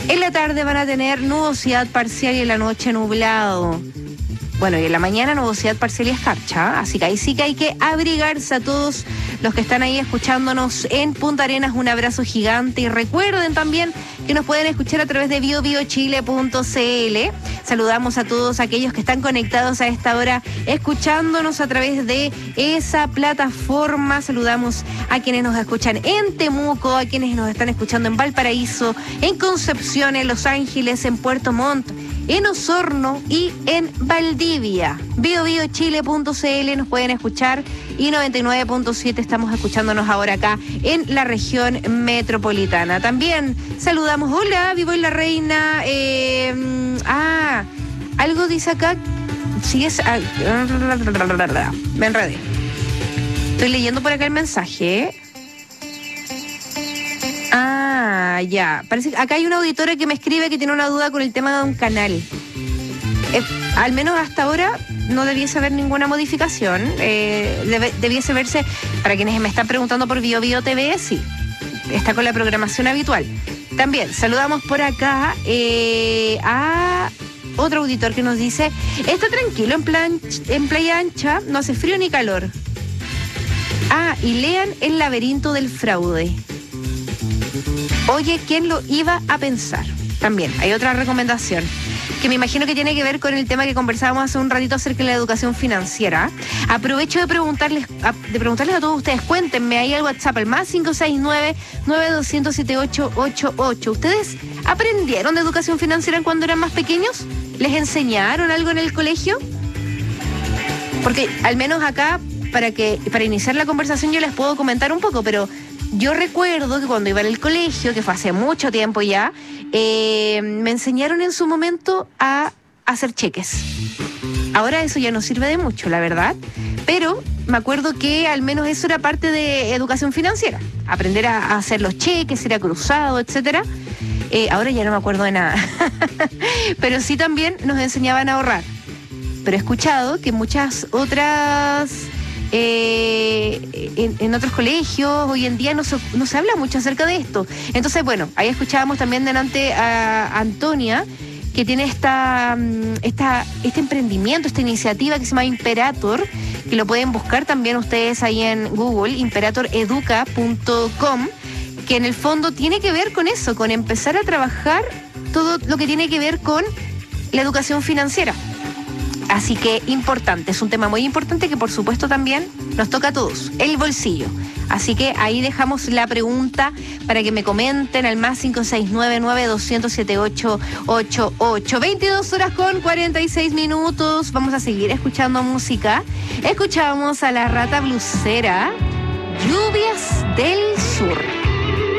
En la tarde van a tener nubosidad parcial y en la noche nublado. Bueno, y en la mañana nubosidad parcial y escarcha, así que ahí sí que hay que abrigarse. A todos los que están ahí escuchándonos en Punta Arenas, un abrazo gigante, y recuerden también que nos pueden escuchar a través de biobiochile.cl. Saludamos a todos aquellos que están conectados a esta hora escuchándonos a través de esa plataforma. Saludamos a quienes nos escuchan en Temuco, a quienes nos están escuchando en Valparaíso, en Concepción, en Los Ángeles, en Puerto Montt, en Osorno y en Valdivia. biobiochile.cl nos pueden escuchar, y 99.7 estamos escuchándonos ahora acá en la región metropolitana. También saludamos, hola, vivo en La Reina. Algo dice acá, sí es... me enredé. Estoy leyendo por acá el mensaje. Ya. Parece que acá hay una auditora que me escribe que tiene una duda con el tema de un canal. Al menos hasta ahora no debiese haber ninguna modificación. Debiese verse, para quienes me están preguntando por BioBio TV, sí, está con la programación habitual. También saludamos por acá a otro auditor que nos dice: está tranquilo en Playa Ancha, no hace frío ni calor. Y lean El laberinto del fraude. Oye, ¿quién lo iba a pensar? También hay otra recomendación que me imagino que tiene que ver con el tema que conversábamos hace un ratito acerca de la educación financiera. Aprovecho de preguntarles a todos ustedes, cuéntenme ahí al WhatsApp, al más 569-92007888. ¿Ustedes aprendieron de educación financiera cuando eran más pequeños? ¿Les enseñaron algo en el colegio? Porque al menos acá, para iniciar la conversación, yo les puedo comentar un poco, pero yo recuerdo que cuando iba al colegio, que fue hace mucho tiempo ya, me enseñaron en su momento a hacer cheques. Ahora eso ya no sirve de mucho, la verdad, pero me acuerdo que al menos eso era parte de educación financiera, aprender a hacer los cheques, ir a cruzado, etcétera. Ahora ya no me acuerdo de nada, pero sí también nos enseñaban a ahorrar. Pero he escuchado que muchas otras... en otros colegios hoy en día no se habla mucho acerca de esto. Entonces, bueno, ahí escuchábamos también delante a Antonia, que tiene este emprendimiento, esta iniciativa que se llama Imperator, que lo pueden buscar también ustedes ahí en Google, imperatoreduca.com, que en el fondo tiene que ver con eso, con empezar a trabajar todo lo que tiene que ver con la educación financiera. Así que importante, es un tema muy importante que por supuesto también nos toca a todos, el bolsillo. Así que ahí dejamos la pregunta para que me comenten al más 569-92007888. 22 horas con 46 minutos. Vamos a seguir escuchando música. Escuchamos a La Rata Blusera, Lluvias del Sur.